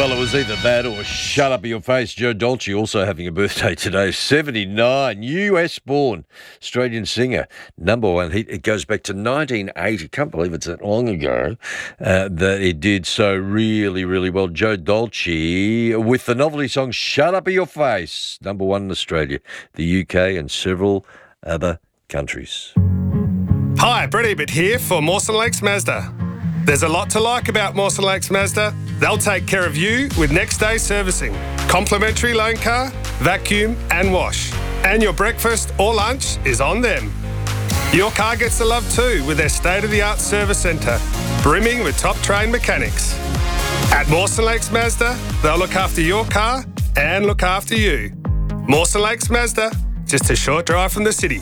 Well, it was either that or shut up your face. Joe Dolce also having a birthday today, 79, US-born Australian singer, number one hit. It goes back to 1980. Can't believe it's that long ago that it did so really, really well. Joe Dolce with the novelty song Shut Up Your Face, number one in Australia, the UK and several other countries. Hi, Brett Ebert here for Mawson Lakes Mazda. There's a lot to like about Mawson Lakes Mazda. They'll take care of you with next day servicing, complimentary loan car, vacuum and wash. And your breakfast or lunch is on them. Your car gets the love too with their state-of-the-art service centre, brimming with top-trained mechanics. At Mawson Lakes Mazda, they'll look after your car and look after you. Mawson Lakes Mazda, just a short drive from the city.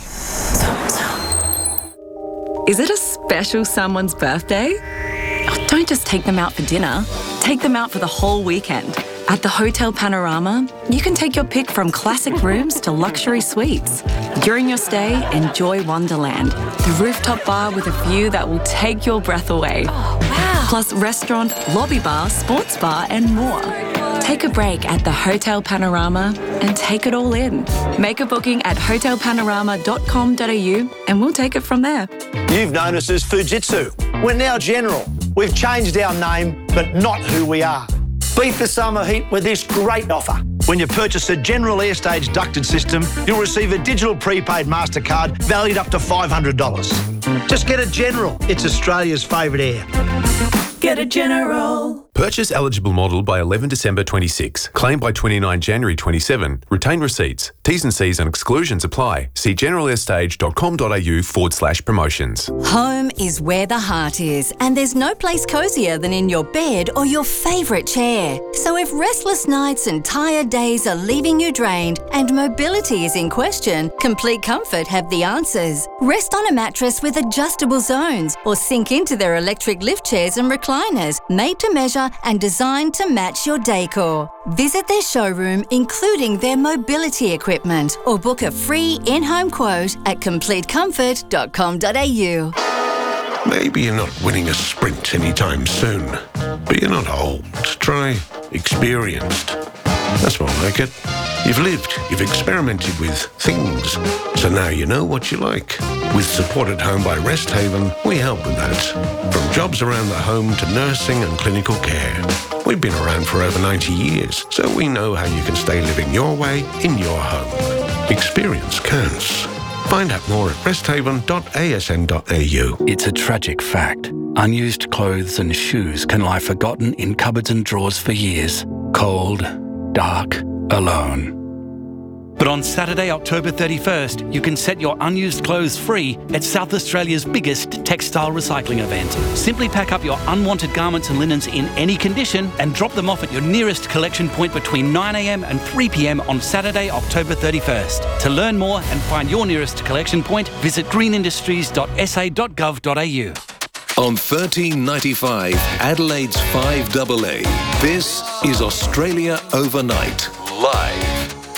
Is it a special someone's birthday? Oh, don't just take them out for dinner. Take them out for the whole weekend. At the Hotel Panorama, you can take your pick from classic rooms to luxury suites. During your stay, enjoy Wonderland, the rooftop bar with a view that will take your breath away. Oh, wow. Plus restaurant, lobby bar, sports bar and more. Take a break at the Hotel Panorama and take it all in. Make a booking at hotelpanorama.com.au and we'll take it from there. You've known us as Fujitsu. We're now General. We've changed our name, but not who we are. Beat the summer heat with this great offer. When you purchase a General Airstage ducted system, you'll receive a digital prepaid MasterCard valued up to $500. Just get a General. It's Australia's favourite air. Get a General. Purchase eligible model by 11 December 26. Claim by 29 January 27. Retain receipts. T's and C's and exclusions apply. See generalairstage.com.au/promotions. Home is where the heart is, and there's no place cosier than in your bed or your favourite chair. So if restless nights and tired days are leaving you drained and mobility is in question, Complete Comfort have the answers. Rest on a mattress with adjustable zones or sink into their electric lift chairs and recliners, made to measure and designed to match your decor. Visit their showroom, including their mobility equipment, or book a free in-home quote at completecomfort.com.au. Maybe you're not winning a sprint anytime soon, but you're not old. Try experienced. That's more like it. You've lived, you've experimented with things, so now you know what you like. With Support at Home by Rest Haven, we help with that. From jobs around the home to nursing and clinical care. We've been around for over 90 years, so we know how you can stay living your way in your home. Experience counts. Find out more at resthaven.asn.au. It's a tragic fact. Unused clothes and shoes can lie forgotten in cupboards and drawers for years. Cold, dark, alone. But on Saturday, October 31st, you can set your unused clothes free at South Australia's biggest textile recycling event. Simply pack up your unwanted garments and linens in any condition and drop them off at your nearest collection point between 9 a.m. and 3 p.m. on Saturday, October 31st. To learn more and find your nearest collection point, visit greenindustries.sa.gov.au. On 1395, Adelaide's 5AA, this is Australia Overnight, live.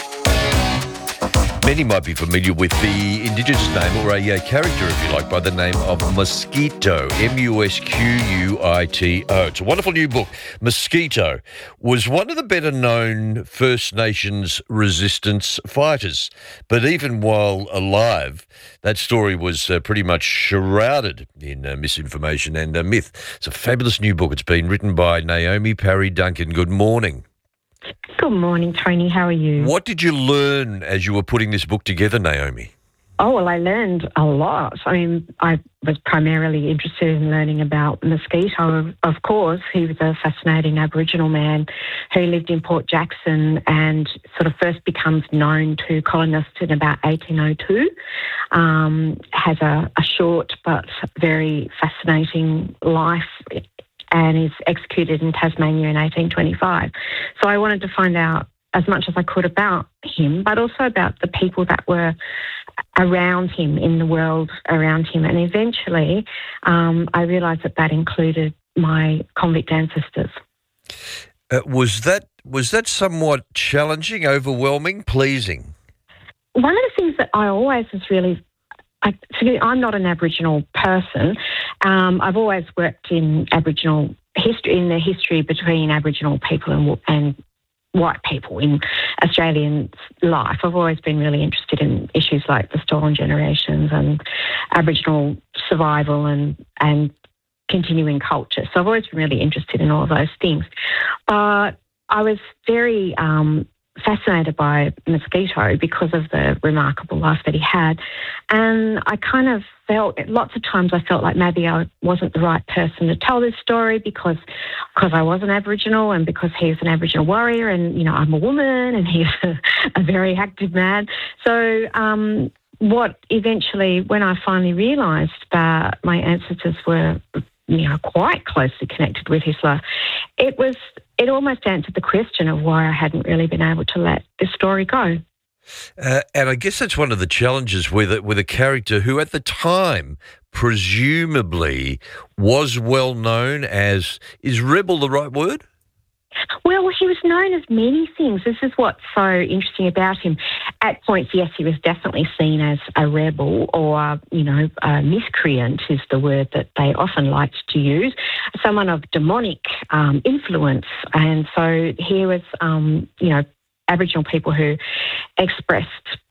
Many might be familiar with the Indigenous name or a character, if you like, by the name of Mosquito, Musquito. It's a wonderful new book. Mosquito was one of the better-known First Nations resistance fighters. But even while alive, that story was pretty much shrouded in misinformation and myth. It's a fabulous new book. It's been written by Naomi Parry Duncan. Good morning. Good morning, Tony. How are you? What did you learn as you were putting this book together, Naomi? Oh, well, I learned a lot. I mean, I was primarily interested in learning about Mosquito. Of course, he was a fascinating Aboriginal man who lived in Port Jackson and sort of first becomes known to colonists in about 1802. Has a short but very fascinating life and is executed in Tasmania in 1825. So I wanted to find out as much as I could about him, but also about the people that were around him, in the world around him. And eventually I realised that included my convict ancestors. Was that somewhat challenging, overwhelming, pleasing? One of the things that I always was really... I'm not an Aboriginal person. I've always worked in Aboriginal history between Aboriginal people and white people in Australian life. I've always been really interested in issues like the stolen generations and Aboriginal survival and continuing culture. So I've always been really interested in all of those things. But I was very fascinated by Mosquito because of the remarkable life that he had. And I kind of felt, lots of times I felt like maybe I wasn't the right person to tell this story because I was an Aboriginal and because he's an Aboriginal warrior and, you know, I'm a woman and he's a very active man. So what eventually, when I finally realised that my ancestors were, you know, quite closely connected with his life, it almost answered the question of why I hadn't really been able to let this story go. And I guess that's one of the challenges with a character who at the time presumably was well known as, is rebel the right word? Well, he was known as many things. This is what's so interesting about him. At points, yes, he was definitely seen as a rebel or, you know, a miscreant is the word that they often liked to use, someone of demonic influence. And so he was, you know, Aboriginal people who expressed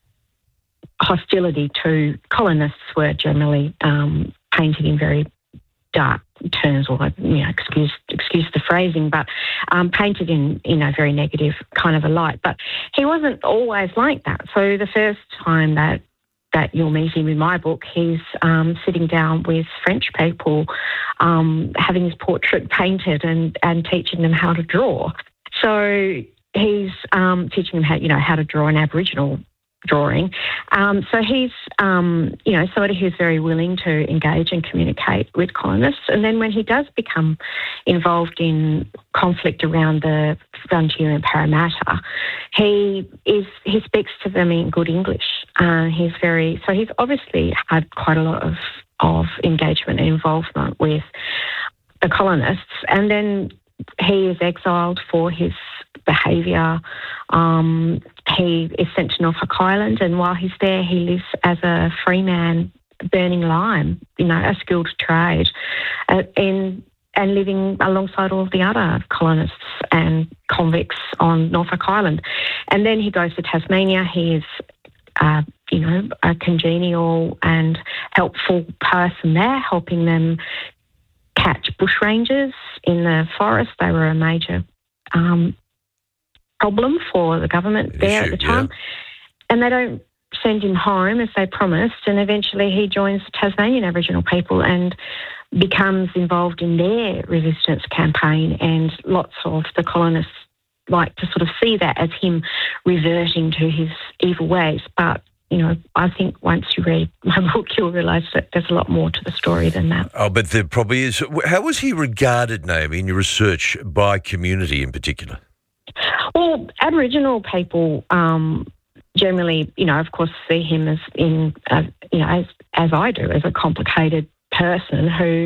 hostility to colonists were generally painted in very dark terms, or, you know, excuse the phrasing, but painted in a very negative kind of a light. But he wasn't always like that. So the first time that you'll meet him in my book, he's sitting down with French people, having his portrait painted and teaching them how to draw. So he's teaching them how to draw an Aboriginal drawing. So he's, you know, somebody who's very willing to engage and communicate with colonists. And then when he does become involved in conflict around the frontier in Parramatta, he speaks to them in good English. He's obviously had quite a lot of engagement and involvement with the colonists. And then he is exiled for his behaviour. He is sent to Norfolk Island, and while he's there, he lives as a free man burning lime, you know, a skilled trade, and living alongside all of the other colonists and convicts on Norfolk Island. And then he goes to Tasmania. He is, you know, a congenial and helpful person there, helping them catch bushrangers in the forest. They were a major problem for the government there at the time. Yeah. And they don't send him home as they promised, and eventually he joins the Tasmanian Aboriginal people and becomes involved in their resistance campaign, and lots of the colonists like to sort of see that as him reverting to his evil ways. But, you know, I think once you read my book, you'll realise that there's a lot more to the story than that. Oh, but there probably is. How was he regarded, Naomi, in your research by community in particular? Well, Aboriginal people generally, you know, of course, see him as you know, as I do, as a complicated person who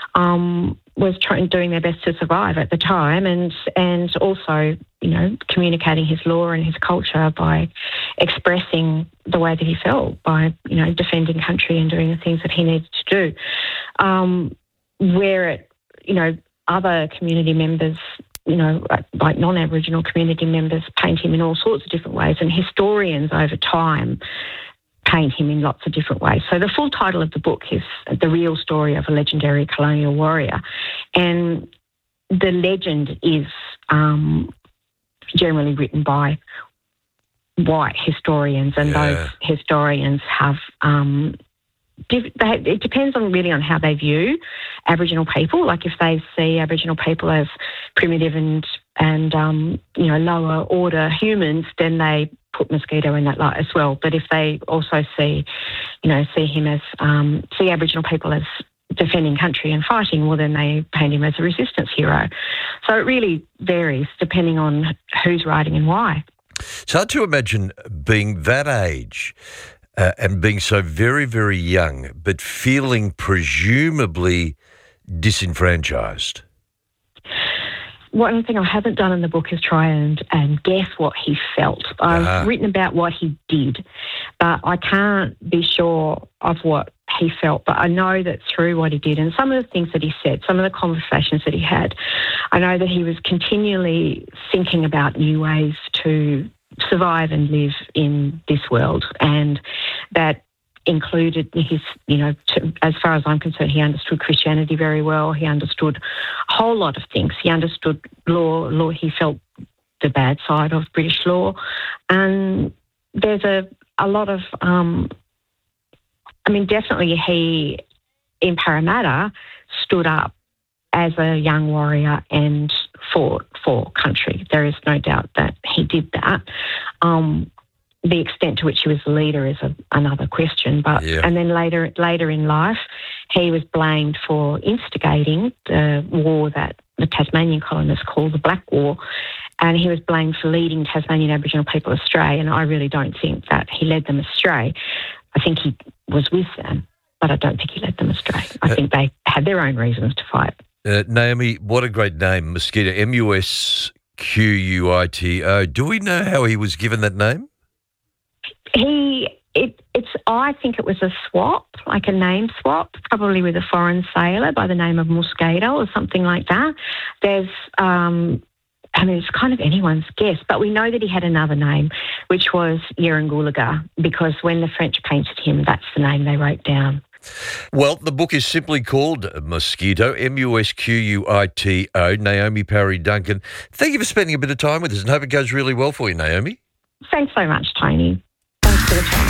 was doing their best to survive at the time, and also, you know, communicating his law and his culture by expressing the way that he felt, by, you know, defending country and doing the things that he needed to do. Where you know, other community members, you know, like non-Aboriginal community members paint him in all sorts of different ways, and historians over time paint him in lots of different ways. So the full title of the book is The Real Story of a Legendary Colonial Warrior, and the legend is generally written by white historians, and those historians have it depends on how they view Aboriginal people. Like if they see Aboriginal people as primitive and you know, lower order humans, then they put Mosquito in that light as well. But if they also see him as see Aboriginal people as defending country and fighting, well, then they paint him as a resistance hero. So it really varies depending on who's writing and why. It's hard to imagine being that age and being so very, very young, but feeling presumably disenfranchised. One thing I haven't done in the book is try and guess what he felt. I've written about what he did, but I can't be sure of he felt, but I know that through what he did and some of the things that he said, some of the conversations that he had, I know that he was continually thinking about new ways to survive and live in this world, and that included his, as far as I'm concerned, he understood Christianity very well. He understood a whole lot of things. He understood law. He felt the bad side of British law. And there's a lot of, definitely he, in Parramatta, stood up as a young warrior and fought for country. There is no doubt that he did that. The extent to which he was a leader is another question. And then later in life, he was blamed for instigating the war that the Tasmanian colonists called the Black War, and he was blamed for leading Tasmanian Aboriginal people astray, and I really don't think that he led them astray. I think he was with them, but I don't think he led them astray. I think they had their own reasons to fight. Naomi, what a great name, Mosquito, Musquito. Do we know how he was given that name? I think it was a swap, like a name swap, probably with a foreign sailor by the name of Mosquito or something like that. There's, it's kind of anyone's guess, but we know that he had another name, which was Yarangulaga, because when the French painted him, that's the name they wrote down. Well, the book is simply called Mosquito, Musquito, Naomi Parry Duncan. Thank you for spending a bit of time with us and hope it goes really well for you, Naomi. Thanks so much, Tony. Thanks for the time.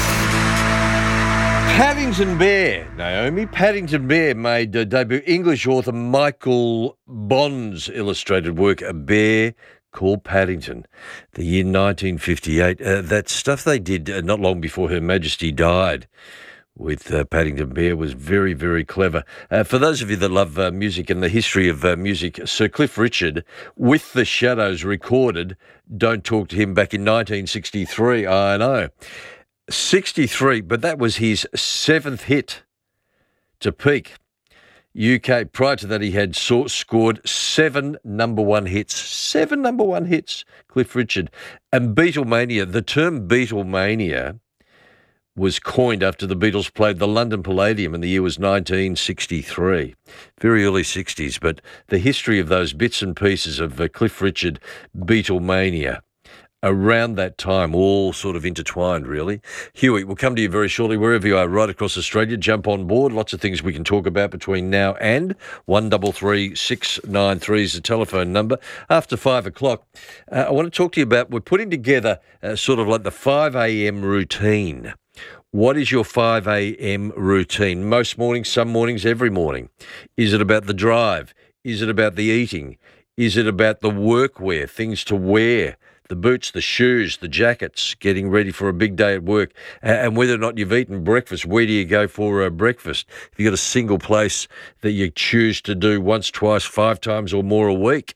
Paddington Bear, Naomi. Paddington Bear made debut. English author Michael Bond's illustrated work, A Bear Called Paddington, the year 1958. That stuff they did not long before Her Majesty died with Paddington Bear was very, very clever. For those of you that love music and the history of music, Sir Cliff Richard, with the Shadows, recorded Don't Talk to Him back in 1963. I know. 63, but that was his 7th hit to peak. UK, prior to that, he had scored 7 number one hits. 7 number one hits, Cliff Richard. And Beatlemania, the term Beatlemania was coined after the Beatles played the London Palladium, and the year was 1963. Very early 60s, but the history of those bits and pieces of Cliff Richard, Beatlemania, around that time, all sort of intertwined, really. Huey, we'll come to you very shortly, wherever you are, right across Australia. Jump on board. Lots of things we can talk about between now and 133 693 is the telephone number. After 5 o'clock, I want to talk to you about, we're putting together sort of like the 5 a.m. routine. What is your 5 a.m. routine? Most mornings, some mornings, every morning. Is it about the drive? Is it about the eating? Is it about the workwear, things to wear? The boots, the shoes, the jackets, getting ready for a big day at work, and whether or not you've eaten breakfast, where do you go for breakfast? Have you got a single place that you choose to do once, twice, 5 times or more a week?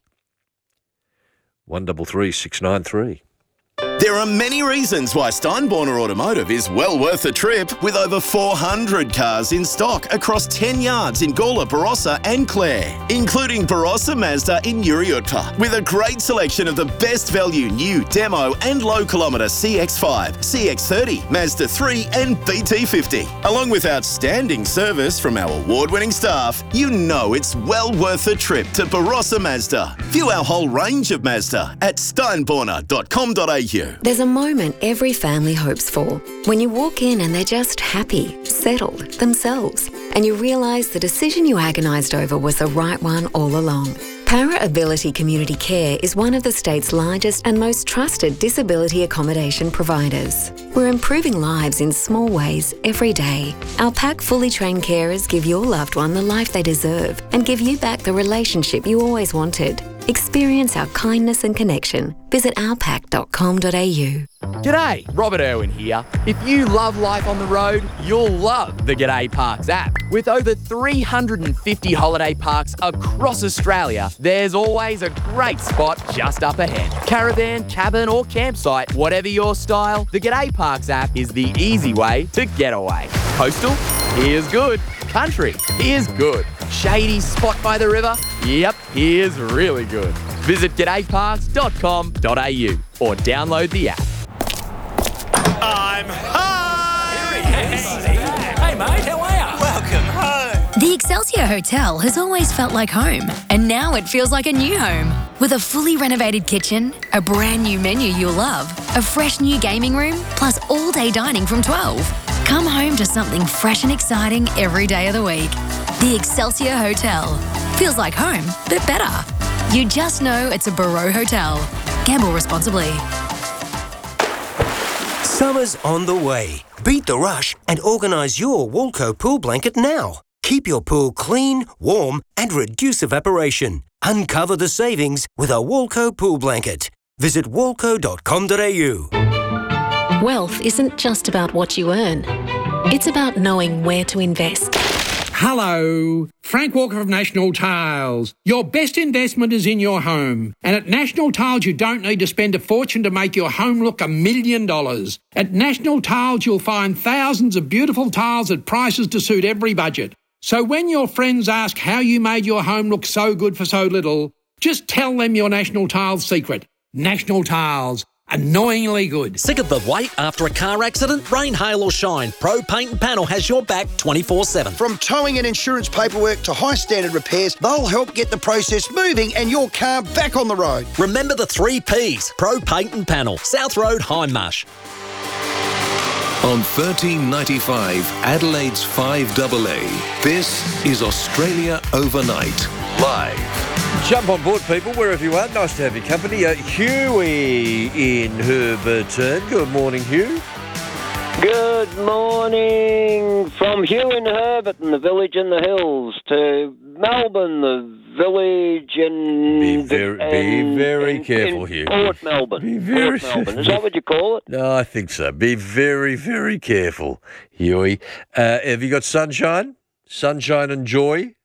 133 693. There are many reasons why Steinborner Automotive is well worth a trip, with over 400 cars in stock across 10 yards in Gawler, Barossa and Clare, including Barossa Mazda in Uriutpa, with a great selection of the best value new demo and low kilometre CX-5, CX-30, Mazda 3 and BT50. Along with outstanding service from our award-winning staff, you know it's well worth a trip to Barossa Mazda. View our whole range of Mazda at steinborner.com.au. There's a moment every family hopes for, when you walk in and they're just happy, settled, themselves, and you realise the decision you agonised over was the right one all along. Para Ability Community Care is one of the state's largest and most trusted disability accommodation providers. We're improving lives in small ways every day. Our PAC fully trained carers give your loved one the life they deserve and give you back the relationship you always wanted. Experience our kindness and connection. Visit ourpac.com.au. G'day, Robert Irwin here. If you love life on the road, you'll love the G'day Parks app. With over 350 holiday parks across Australia, there's always a great spot just up ahead. Caravan, cabin or campsite, whatever your style, the G'day Parks app is the easy way to get away. Coastal? Here's good. Country? Here's good. Shady spot by the river? Yep, here's really good. Visit g'dayparks.com.au or download the app. I'm high! Here he is. Hey, mate, how The Excelsior Hotel has always felt like home, and now it feels like a new home. With a fully renovated kitchen, a brand new menu you'll love, a fresh new gaming room, plus all-day dining from 12. Come home to something fresh and exciting every day of the week. The Excelsior Hotel. Feels like home, but better. You just know it's a Barreau Hotel. Gamble responsibly. Summer's on the way. Beat the rush and organise your Walco pool blanket now. Keep your pool clean, warm and reduce evaporation. Uncover the savings with a Walco pool blanket. Visit walco.com.au. Wealth isn't just about what you earn. It's about knowing where to invest. Hello, Frank Walker of National Tiles. Your best investment is in your home. And at National Tiles, you don't need to spend a fortune to make your home look $1 million. At National Tiles, you'll find thousands of beautiful tiles at prices to suit every budget. So when your friends ask how you made your home look so good for so little, just tell them your National Tiles secret. National Tiles. Annoyingly good. Sick of the wait after a car accident? Rain, hail or shine, Pro Paint and Panel has your back 24/7. From towing and insurance paperwork to high standard repairs, they'll help get the process moving and your car back on the road. Remember the 3 Ps. Pro Paint and Panel. South Road, Hindmarsh. On 1395 Adelaide's 5AA, this is Australia Overnight, live. Jump on board, people, wherever you are. Nice to have your company. Huey in Herberton. Good morning, Hugh. Good morning from Hugh in Herberton, the village in the hills, to Melbourne, the village in... Be very careful, Hugh. Port Melbourne. Port Melbourne. Is that what you call it? No, I think so. Be very, very careful, Huey. Have you got sunshine? Sunshine and joy?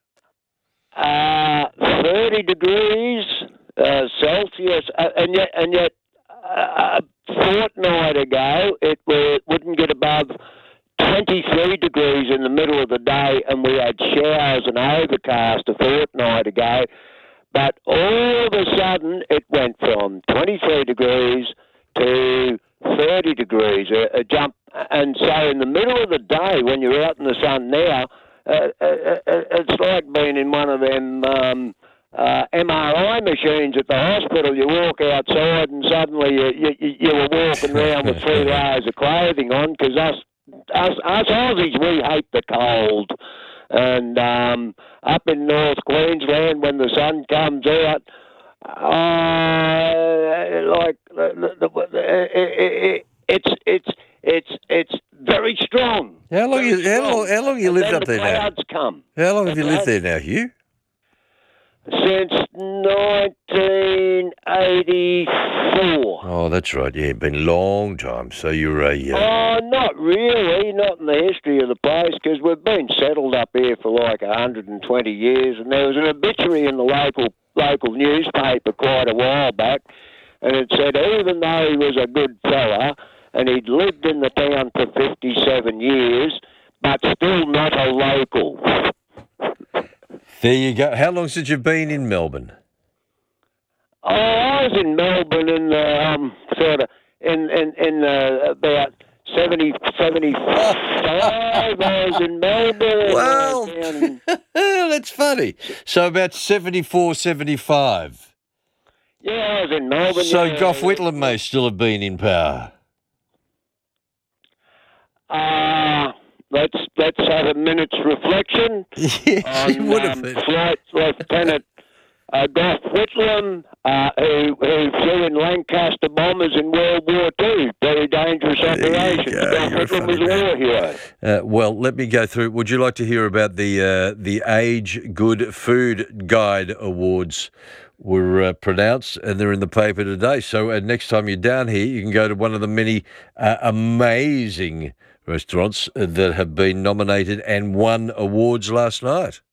30 degrees Celsius, and yet a fortnight ago it wouldn't get above 23 degrees in the middle of the day, and we had showers and overcast a fortnight ago. But all of a sudden it went from 23 degrees to 30 degrees, a jump. And so in the middle of the day, when you're out in the sun now, it's like being in one of them MRI machines at the hospital. You walk outside and suddenly you were walking around with 3 layers of clothing on, because us Aussies, we hate the cold. And up in North Queensland, when the sun comes out, it's very strong. How long you lived up there now? Clouds come. How long have you lived there now, Hugh? Since 1984. Oh, that's right. Yeah, been a long time. So you're a... not really. Not in the history of the place, because we've been settled up here for like 120 years, and there was an obituary in the local newspaper quite a while back, and it said even though he was a good fella and he'd lived in the town for 57 years, but still not a local. There you go. How long since you've been in Melbourne? Oh, I was in Melbourne in about 75. I was in Melbourne. Well, that's funny. So about 74, 75. Yeah, I was in Melbourne. So Gough Whitlam may still have been in power. Let's have a minute's reflection. Yes, on, he would have been. Flight Lieutenant Gough Whitlam, who flew in Lancaster bombers in World War II. Very dangerous operation. Gough Whitlam was a war hero. Well, let me go through. Would you like to hear about the Age Good Food Guide Awards? Were pronounced, and they're in the paper today. So next time you're down here, you can go to one of the many amazing restaurants that have been nominated and won awards last night.